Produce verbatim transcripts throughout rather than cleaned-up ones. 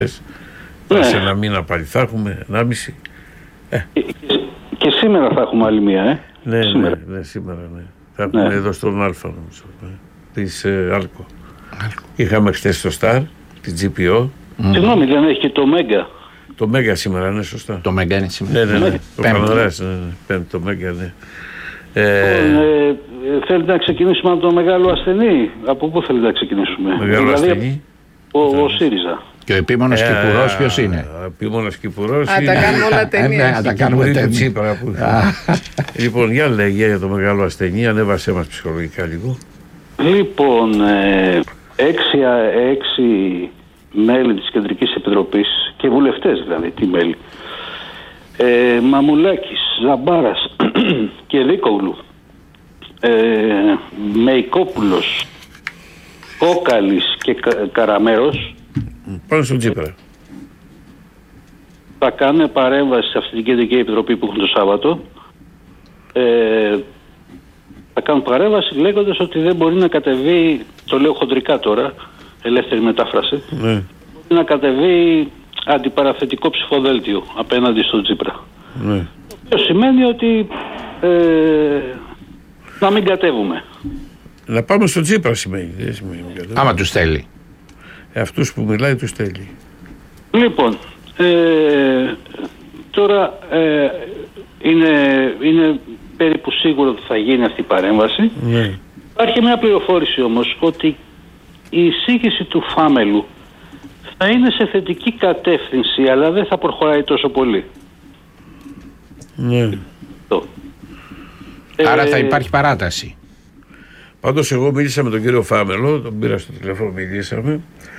Ναι. Σε ένα μήνα πάλι θα έχουμε, ενάμιση. Ε. Και, και σήμερα θα έχουμε άλλη μία, ε. Ναι, σήμερα. ναι, ναι, σήμερα, ναι. Θα έχουμε ναι. εδώ στον Αλφα, νομίζω, ναι. της ε, Άλκο. Είχαμε χτες στο Σταρ, τη τζι πι ο. Συγγνώμη, δεν έχει και το Μέγκα. Το Μέγκα σήμερα, είναι σωστά. Το Μέγκα είναι σήμερα. Ναι, ναι, ναι. Το Πανοράς, ναι, ναι. Πέμπτη, το Μέγκα, ναι. Ε, ε, θέλετε να ξεκινήσουμε από το μεγάλο ασθενή? Από πού θέλετε να ξεκινήσουμε? Μεγάλο δηλαδή, ασθενή. Ο, ο ΣΥΡΙΖΑ. Και ο επίμονος ε, Κυπουρός ποιος είναι? Ο επίμονος Κυπουρός είναι... Α, τα κάνουμε όλα ταινίες. Α, τα κάνουμε ταινίες. Λοιπόν, για λέγε για το μεγάλο ασθενή, ανέβασέ μας ψυχολογικά λίγο. Λοιπόν, ε, έξι, έξι μέλη της Κεντρικής Επιτροπής και βουλευτές δηλαδή, τι μέλη, ε, Μαμουλάκης, Ζαμπάρας και Ρίκογλου, ε, Μεϊκόπουλος, Κόκαλης και Κα, Καραμέρος πάνω στον Τσίπρα θα κάνουν παρέμβαση σε αυτή την Κεντρική Επιτροπή που έχουν το Σάββατο. ε, θα κάνουν παρέμβαση λέγοντας ότι δεν μπορεί να κατεβεί, το λέω χοντρικά τώρα, ελεύθερη μετάφραση, ναι. μπορεί να κατεβεί αντιπαραθετικό ψηφοδέλτιο απέναντι στον Τσίπρα. Ναι. Το οποίο σημαίνει ότι ε, να μην κατέβουμε. Να πάμε στον Τσίπρα σημαίνει. Δεν σημαίνει άμα τους θέλει. Ε, αυτούς που μιλάει τους θέλει. Λοιπόν, ε, τώρα ε, είναι, είναι περίπου σίγουρο ότι θα γίνει αυτή η παρέμβαση. Ναι. Υπάρχει μια πληροφόρηση όμως ότι η εισήγηση του Φάμελου θα είναι σε θετική κατεύθυνση, αλλά δεν θα προχωράει τόσο πολύ. Ναι. Το. Άρα ε, θα υπάρχει παράταση. Πάντως εγώ μίλησα με τον κύριο Φάμελο, τον πήρα στο τηλέφωνο, μιλήσαμε.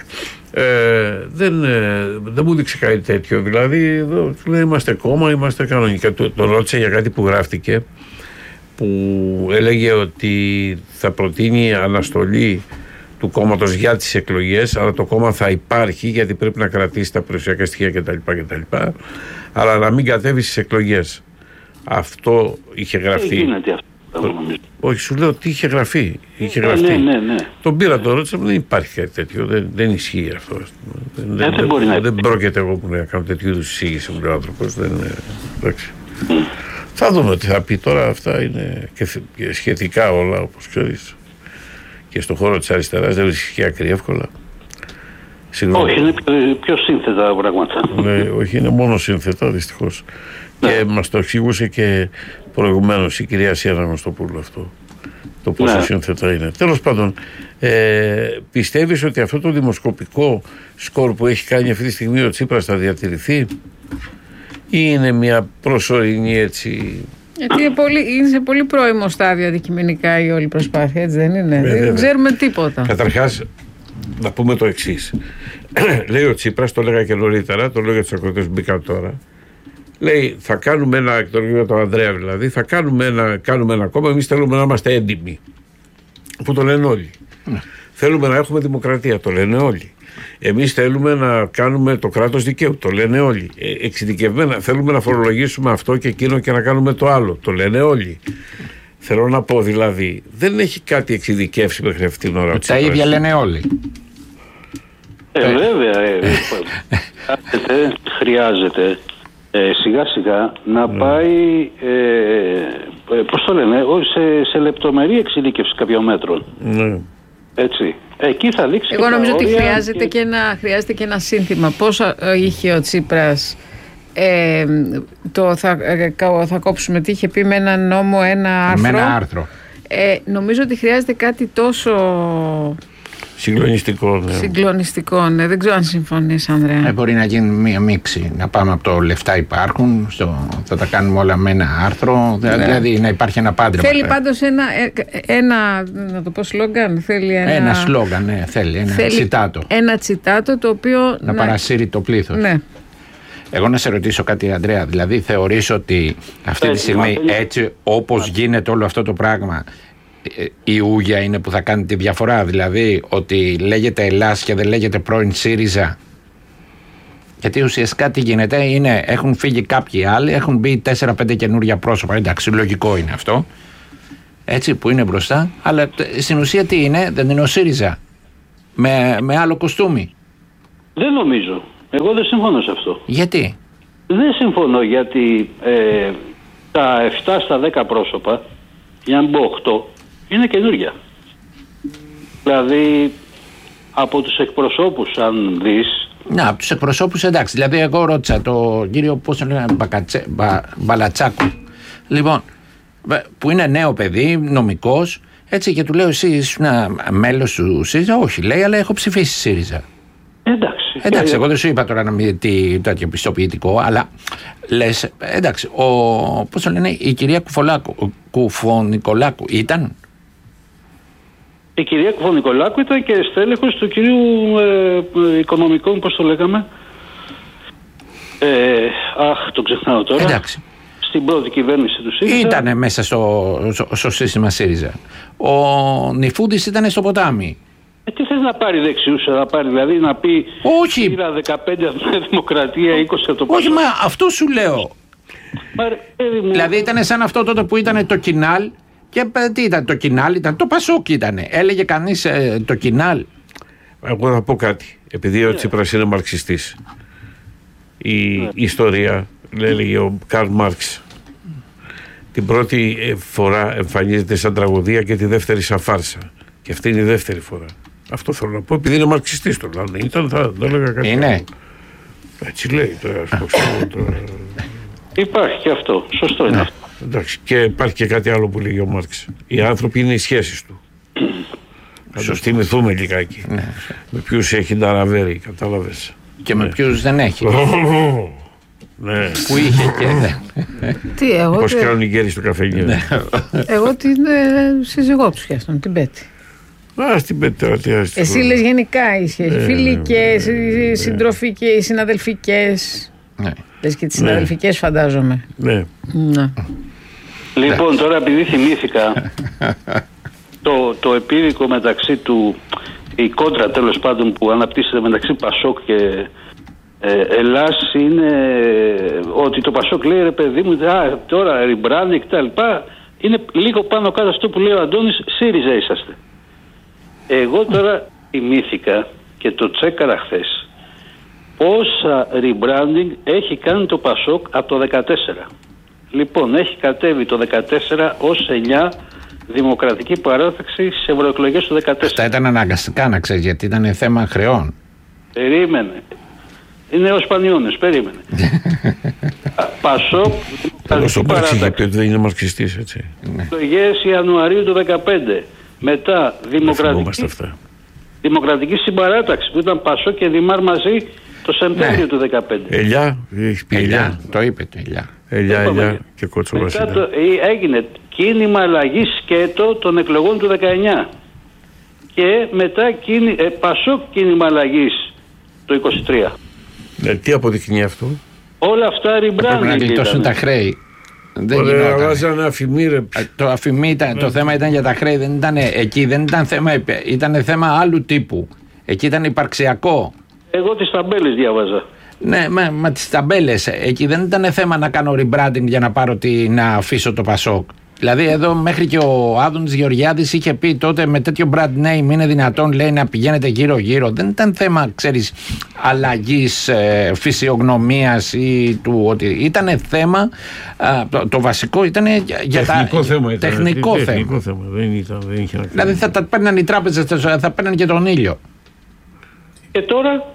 Ε, δεν, ε, δεν μου δείξε κάτι τέτοιο. Δηλαδή, εδώ του λέει είμαστε κόμμα, είμαστε κανονικά. Τον το ρώτησε για κάτι που γράφτηκε, που έλεγε ότι θα προτείνει αναστολή του κόμματος για τις εκλογές, αλλά το κόμμα θα υπάρχει γιατί πρέπει να κρατήσει τα περιουσιακά στοιχεία κτλ. κτλ αλλά να μην κατέβει στις εκλογές. Αυτό είχε γραφτεί. Δεν γίνεται αυτό. Όχι, σου λέω τι είχε γραφεί. Είχε ναι, γραφτεί. Ναι, ναι, ναι. Τον πήρα το ρώτησα, δεν υπάρχει κάτι τέτοιο. Δεν, δεν ισχύει αυτό. Δεν, δεν, δεν, μπορεί δεν, να... δεν πρόκειται εγώ που να κάνω τέτοιου είδους εισήγηση, μου λέει ο άνθρωπος. Εντάξει. Mm. Θα δούμε τι θα πει τώρα. Αυτά είναι και, και σχετικά όλα, όπως ξέρεις. Και στον χώρο της αριστεράς δεν βρίσκει άκρη εύκολα. Συγγνώμη. Όχι, είναι πιο, πιο σύνθετα πράγματα. Ναι, όχι, είναι μόνο σύνθετα δυστυχώς. Ναι. Και μας το εξηγούσε και προηγουμένως η κυρία Σιέρα Γνωστοπούλου αυτό. Το πόσο ναι. σύνθετα είναι. Τέλος πάντων, ε, πιστεύεις ότι αυτό το δημοσκοπικό σκορ που έχει κάνει αυτή τη στιγμή ο Τσίπρας θα διατηρηθεί ή είναι μια προσωρινή έτσι? Γιατί είναι, πολύ, είναι σε πολύ πρώιμο στάδιο αντικειμενικά η όλη προσπάθεια, έτσι δεν είναι? Ε, δεν ξέρουμε τίποτα. Καταρχάς, να πούμε το εξής. Λέει ο Τσίπρας, το έλεγα και νωρίτερα, το λέω για τους ακροτές που μπήκαν τώρα. Λέει, θα κάνουμε ένα, το λέω για τον Ανδρέα δηλαδή, θα κάνουμε ένα, κάνουμε ένα κόμμα, εμείς θέλουμε να είμαστε έντιμοι. Που το λένε όλοι. Mm. Θέλουμε να έχουμε δημοκρατία, το λένε όλοι. Εμείς θέλουμε να κάνουμε το κράτος δικαίου, το λένε όλοι. Ε, εξειδικευμένα, θέλουμε να φορολογήσουμε αυτό και εκείνο και να κάνουμε το άλλο, το λένε όλοι. Θέλω να πω δηλαδή, δεν έχει κάτι εξειδικεύσει μέχρι αυτή την ώρα. Τα ίδια λένε όλοι. Ε, βέβαια, ε, χρειάζεται, χρειάζεται ε, σιγά σιγά να ναι. πάει, ε, ε, πώς το λένε, σε, σε λεπτομερή εξειδίκευση κάποιων μέτρων. Ναι. Έτσι. Εκεί θα δείξει. Εγώ νομίζω ότι χρειάζεται και... Και ένα, χρειάζεται και ένα σύνθημα. Πόσο είχε ο Τσίπρας ε, το θα, θα κόψουμε, τι είχε πει με ένα νόμο, ένα άρθρο. Με ένα άρθρο. Ε, νομίζω ότι χρειάζεται κάτι τόσο συγκλονιστικό. Ναι. Συγκλονιστικό, ναι. Δεν ξέρω αν συμφωνείς, Ανδρέα. Ε, μπορεί να γίνει μία μίξη. Να πάμε από το λεφτά υπάρχουν, στο, θα τα κάνουμε όλα με ένα άρθρο. Ναι. Δηλαδή να υπάρχει ένα πάντρεμα. Θέλει πάντως ένα, ένα, να το πω σλόγγαν. Θέλει ένα, ένα σλόγγαν, ναι, θέλει. Ένα θέλει τσιτάτο. Ένα τσιτάτο το οποίο να, να... παρασύρει το πλήθος. Ναι. Εγώ να σε ρωτήσω κάτι, Ανδρέα. Δηλαδή θεωρείς ότι αυτή τη στιγμή έτσι όπως γίνεται όλο αυτό το πράγμα, η Ούγια είναι που θα κάνει τη διαφορά? Δηλαδή ότι λέγεται Ελλάς και δεν λέγεται πρώην ΣΥΡΙΖΑ? Γιατί ουσιαστικά τι γίνεται είναι, έχουν φύγει κάποιοι άλλοι, έχουν μπει τέσσερα πέντε καινούρια πρόσωπα. Εντάξει, λογικό είναι αυτό, έτσι, που είναι μπροστά. Αλλά στην ουσία τι είναι? Δεν είναι ο ΣΥΡΙΖΑ με, με άλλο κοστούμι? Δεν νομίζω. Εγώ δεν συμφωνώ σε αυτό. Γιατί? Δεν συμφωνώ γιατί ε, τα επτά στα δέκα πρόσωπα, για να μην πω οκτώ, είναι καινούργια. Δηλαδή από τους εκπροσώπους, αν δεις. Να, από τους εκπροσώπους εντάξει. Δηλαδή εγώ ρώτησα το κύριο, πώς το λένε, Μπακατσε, Μπα, Μπαλατσάκου, λοιπόν, που είναι νέο παιδί, νομικός, έτσι, και του λέω εσύ ήσουν μέλος του ΣΥΡΙΖΑ? Όχι, λέει, αλλά έχω ψηφίσει ΣΥΡΙΖΑ. Εντάξει. Εντάξει, εγώ δεν σου είπα τώρα να μην τι τέτοιο πιστοποιητικό, αλλά λες, εντάξει, ο, πώς το λένε, η κυρία Κουφολάκου, Κουφονικολάκου ήταν. Η κυρία Κουφονικολάκου ήταν και στέλεχος του κυρίου ε, οικονομικών, πώς το λέγαμε. Ε, αχ, το ξεχνάω τώρα. Εντάξει. Στην πρώτη κυβέρνηση του ΣΥΡΙΖΑ. Ήτανε μέσα στο, στο, στο σύστημα ΣΥΡΙΖΑ. Ο Νιφούντης ήταν στο ποτάμι. Ε, τι θες να πάρει δεξιούς, να πάρει, δηλαδή να πει. Όχι. Πήρα δεκαπέντε από την Δημοκρατία, είκοσι από το Πασόκ. Όχι, μα αυτό σου λέω. Μα, ρε, μου... Δηλαδή ήταν σαν αυτό τότε που ήταν το Κινάλ. Και τι ήταν το Κινάλ, ήταν το Πασόκ ήτανε. Έλεγε κανείς ε, το Κινάλ. Εγώ θα πω κάτι. Επειδή ο Τσίπρας είναι μαρξιστής. Η yeah. ιστορία, έλεγε ο Καρλ Μάρξ, την πρώτη φορά εμφανίζεται σαν τραγωδία και τη δεύτερη σαν φάρσα. Και αυτή είναι η δεύτερη φορά. Αυτό θέλω να πω, επειδή είναι μαρξιστής το λένε. Ήταν, θα το έλεγα κάτι. Είναι. άλλο. Έτσι λέει τώρα. Στο το... Υπάρχει και αυτό. Σωστό είναι ναι. αυτό. Εντάξει, και υπάρχει και κάτι άλλο που λέει ο Μάρξ. Οι άνθρωποι είναι οι σχέσεις του. Θα το θυμηθούμε λιγάκι. Ναι. Με ποιους έχει νταραβέρει, κατάλαβες. Και ναι. με ποιους δεν έχει. Ναι. Που είχε και δεν. Τι, εγώ. Πώς κάνουν οι γκέρι στο καφενείο. Εγώ την ε, σύζυγό του σχέστον, την Πέτη. Α, στην Πέτη τώρα, τι άστο. Εσύ λες γενικά οι σχέσεις. Ε, φιλικές, ναι. συντροφικές, συναδελφικές. Ναι. Λες και τις συναδελφικές, φαντάζομαι. Ναι. Ναι. Λοιπόν, τώρα επειδή θυμήθηκα το, το επίδικο μεταξύ του, η κόντρα τέλος πάντων που αναπτύσσεται μεταξύ Πασόκ και ε, Ελλάς είναι ότι το Πασόκ λέει, ρε παιδί μου, α, τώρα rebranding και τα λοιπά, είναι λίγο πάνω κάτω αυτό που λέει ο Αντώνης, ΣΥΡΙΖΑ είσαστε. Εγώ τώρα θυμήθηκα και το τσέκαρα χθες πόσα rebranding έχει κάνει το Πασόκ από το δεκατέσσερα. Λοιπόν, έχει κατέβει το δεκατέσσερα ως εννιά δημοκρατική παράταξη στις ευρωεκλογές του δεκατέσσερα. Αυτά ήταν αναγκαστικά, να ξέρεις, γιατί ήταν θέμα χρεών. Περίμενε. Είναι ως Πανιώνες, περίμενε. Πασόκ, Τέλος ο Μάρξ είχε πει ότι δεν είναι μαρξιστής, έτσι. εκλογές Ιανουαρίου του δεκαπέντε. Μετά δημοκρατική, δημοκρατική συμπαράταξη που ήταν Πασόκ και Δημάρ μαζί το Σεπτέμβριο ναι. του δεκαπέντε. Ελιά, έχει πει Ελιά. Ελιά. Το είπε το Ελιά. Ελιά, Ελιά και Κότσο Βασίλα. Μετά το, έγινε κίνημα αλλαγής σκέτο των εκλογών του δεκαεννιά. Και μετά κίνη, ε, Πασόκ κίνημα αλλαγής το είκοσι τρία. Ε, τι αποδεικνύει αυτό? Όλα αυτά rebranding. Πρέπει να γλιτώσουν τα χρέη. Δεν Ωραία, αλλάζανε αφημί, ρε. Το αφημί ήταν, το θέμα ήταν για τα χρέη, δεν ήταν εκεί, δεν ήταν θέμα, ήταν θέμα άλλου τύπου. Εκεί ήταν υπαρξιακό. Εγώ τις ταμπέλες διάβαζα. Ναι, μα, μα τις ταμπέλες, εκεί δεν ήταν θέμα να κάνω rebranding για να πάρω τη, να αφήσω το Πασόκ. Δηλαδή εδώ μέχρι και ο Άδωνης Γεωργιάδης είχε πει τότε με τέτοιο brand name είναι δυνατόν, λέει, να πηγαίνετε γύρω γύρω. Δεν ήταν θέμα, ξέρεις, αλλαγής ε, φυσιογνωμίας ή του ότι ήταν θέμα, ε, το, το βασικό ήταν για τεχνικό τα... θέμα ήταν, τεχνικό θέμα. Τεχνικό θέμα. Δεν, ήταν, δεν είχε να κάνει. Δηλαδή θα τα παίρναν οι τράπεζες, θα παίρναν και τον ήλιο. Και τώρα...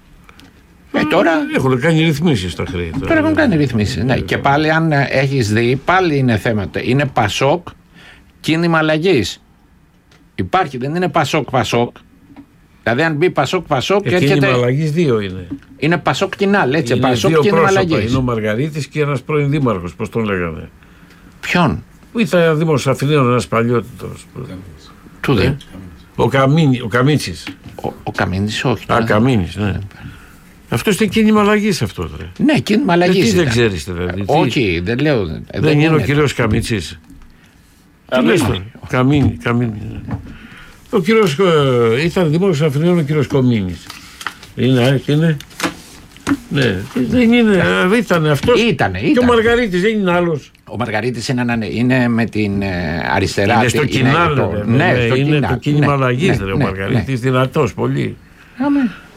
Ε, τώρα έχουν κάνει ρυθμίσεις τα χρέη. Τώρα έχουν κάνει ρυθμίσεις. Ναι. Και πάλι, αν έχεις δει, πάλι είναι θέματα. Είναι Πασόκ, κίνημα αλλαγής. Υπάρχει, δεν είναι Πασόκ-Πασόκ. Δηλαδή, αν μπει Πασόκ-Πασόκ. Και έρχεται... κίνημα αλλαγής δύο είναι. Είναι Πασόκ-Κινάλ, έτσι. Είναι Πασόκ, δύο κίνημα πρόσωπα. αλλαγής. Είναι ο Μαργαρίτης και ένας πρώην δήμαρχος, πώς τον λέγανε. Ποιον? Που ήταν δήμαρχος Αθηναίων, ένας παλιότητος. Του δε. Ο, Καμίνι, ο Καμίτσης. Ο, ο Καμίνης, όχι. Α, Καμίνης, ναι. Αυτό είναι κίνημα αλλαγής αυτό. Δε. Ναι, κίνημα αλλαγής. Τι δεν ξέρεις δηλαδή. Όχι, δεν λέω. Δεν, δεν είναι ο κύριος Καμίτσης. Τι λες τώρα. Καμίνη, Καμίνη. Ο κύριος, ήταν δήμαρχος Αθηναίων ο κύριος Κομίνης. Είναι, είναι. Ναι, δεν είναι, ήταν αυτός. Ήτανε, ήτανε. Και ο Μαργαρίτης δεν είναι άλλος. Ο Μαργαρίτης είναι, είναι με την αριστερά. Είναι στο Κινάλ, ναι, ναι, είναι το κίνημα αλλαγής, ο Μαργαρίτης, δυνατός πολύ.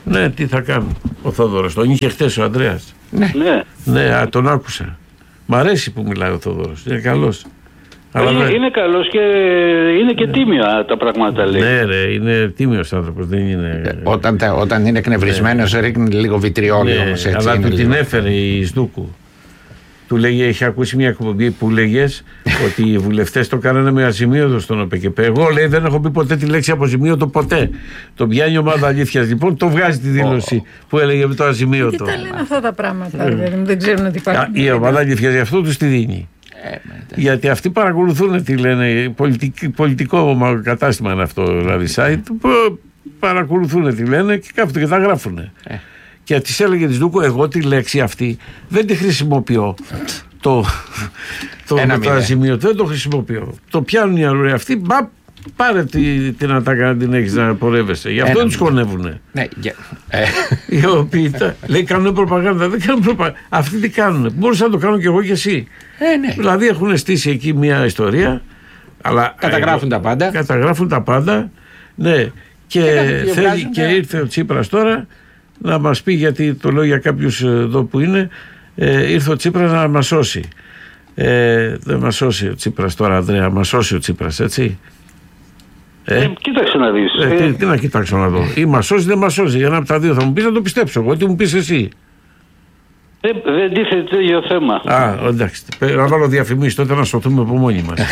Ναι, τι θα κάνουν. Ο Θόδωρος τον είχε χτες ο Ανδρέας. Ναι. Ναι. Ναι, α, τον άκουσα. Μ' αρέσει που μιλάει ο Θόδωρος. Είναι καλός. Είναι, Αλλά είναι καλός και είναι και τίμια τα πράγματα λέει. Ναι, ρε, είναι τίμιος άνθρωπος. Δεν είναι... Ε, όταν, όταν είναι εκνευρισμένος, ναι. ρίχνει λίγο βιτριόλιο. Ναι, όμως, έτσι, αλλά του την έφερε η Σδούκου. Του λέγε, είχε ακούσει μια εκπομπή που λέγες ότι οι βουλευτές το κάνανε με αζημίωτο στον ΟΠΕΚΕΠ. Εγώ λέει δεν έχω πει ποτέ τη λέξη αποζημίωτο ποτέ. Το πιάνει η ομάδα αλήθειας λοιπόν, το βγάζει τη δήλωση oh. που έλεγε με το αζημίωτο. Τι τα λένε αυτά τα πράγματα, δηλαδή, δεν ξέρουν ότι υπάρχει. Η ομάδα αλήθειας γι' αυτό τους τη δίνει. Ε, γιατί αυτοί παρακολουθούν τι λένε, πολιτικ, πολιτικό κατάστημα είναι αυτό, δηλαδή site, που παρακολουθούν τι λένε και κάθονται και τα γράφουν. Ε. Και της έλεγε της Δούκου, εγώ τη λέξη αυτή δεν τη χρησιμοποιώ. το το, το αζημίωτο δεν το χρησιμοποιώ. Το πιάνουν οι αρουροί αυτοί, μπα, πάρε τη, την ατάκα να την έχεις να πορεύεσαι. Γι' αυτό τους χωνεύουνε. Ναι, yeah. ε. Οι οποίοι τα, λέει κάνουν προπαγάνδα, δεν κάνουν προπαγάνδα. Αυτοί τι κάνουνε. Μπορούσα να το κάνω κι εγώ κι εσύ. Ε, ναι. Δηλαδή έχουν στήσει εκεί μια ιστορία. Αλλά, καταγράφουν ε, τα πάντα. Καταγράφουν τα πάντα. Ναι. Και, και, θέλει, και ήρθε ο Τσίπρας τώρα να μας πει, γιατί το λέω για κάποιους εδώ που είναι, ε, ήρθε ο Τσίπρας να μας σώσει. Ε, δεν μας σώσει ο Τσίπρας τώρα, Ανδρέα, μας σώσει ο Τσίπρας, έτσι. Ε, ε, κοίταξε να δεις. Ε, τι, τι να κοιτάξω να δω. Ή μας σώσει, δεν μας σώσει. Για ένα από τα δύο θα μου πεις, να το πιστέψω εγώ. Τι μου πεις εσύ. Ε, δεν τίθεται τέτοιο θέμα. Α, εντάξει. Να βάλω διαφημίσεις τότε να σωθούμε από μόνοι μας.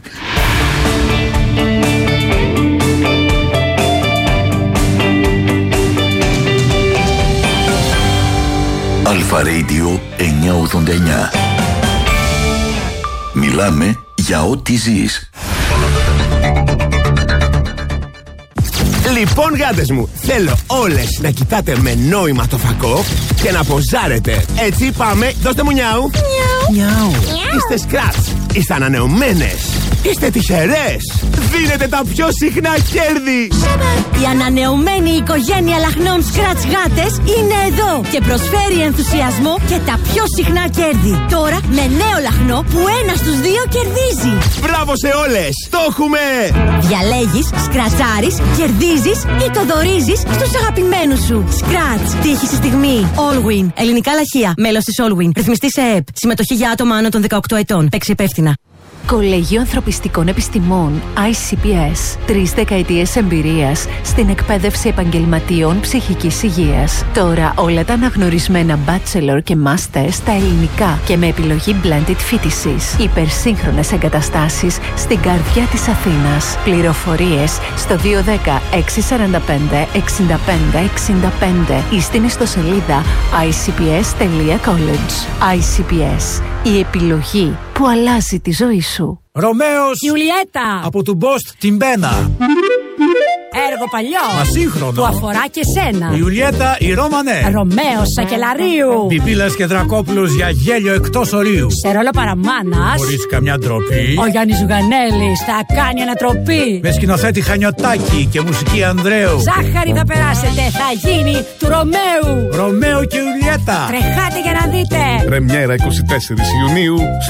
Αλφα Radio εννιακόσια ογδόντα εννιά. Μιλάμε για ό,τι ζεις. Λοιπόν, γάτες μου, θέλω όλες να κοιτάτε με νόημα το φακό και να ποζάρετε. Έτσι πάμε, δώστε μου νιάου. Νιάου. Είστε σκράτς, είστε ανανεωμένες, είστε τυχερές. Δίνετε τα πιο συχνά κέρδη. Η ανανεωμένη οικογένεια λαχνών Scratch γάτες είναι εδώ και προσφέρει ενθουσιασμό και τα πιο συχνά κέρδη. Τώρα με νέο λαχνό που ένα στους δύο κερδίζει. Μπράβο σε όλες, το έχουμε! Διαλέγεις, σκρατσάρεις, κερδίζεις ή το δωρίζεις στους αγαπημένους σου. Scratch, τύχη στη στιγμή. Allwin, ελληνικά λαχεία, μέλος της Allwin. Ρυθμιστή σε ΕΕΠ. Συμμετοχή για άτομα άνω των δεκαοκτώ ετών. Παίξει υπεύθυνα. Κολέγιο Ανθρωπιστικών Επιστημών άι σι πι ες. Τρεις δεκαετίες εμπειρίας στην εκπαίδευση επαγγελματιών ψυχικής υγείας. Τώρα όλα τα αναγνωρισμένα bachelor και master στα ελληνικά και με επιλογή blended φοιτησης. Υπερσύγχρονες εγκαταστάσεις στην καρδιά της Αθήνας. Πληροφορίες στο δύο ένα μηδέν έξι τέσσερα πέντε εξήντα πέντε εξήντα πέντε ή στην ιστοσελίδα άι σι πι ες τελεία college. άι σι πι ες. Η επιλογή που αλλάζει τη ζωή σου. Ρωμαίος Ιουλιέτα από του Μπόστ την Μπένα. Έργο παλιό, μα σύγχρονο, που αφορά και σένα. Η Ιουλιέτα η Ρώμανε. Ρωμαίος Σακελαρίου. Πιπίλας και Δρακόπουλος για γέλιο εκτός ορίου. Σε ρόλο παραμάνας, χωρίς καμιά ντροπή, ο Γιάννης Ζουγανέλης θα κάνει ανατροπή. Με σκηνοθέτη Χανιωτάκη και μουσική Ανδρέου. Ζάχαρη θα περάσετε, θα γίνει του Ρωμαίου. Ρωμαίο και Ιουλιέτα. Τρεχάτε για να δείτε. Πρεμιέρα είκοσι τέσσερις Ιουνίου.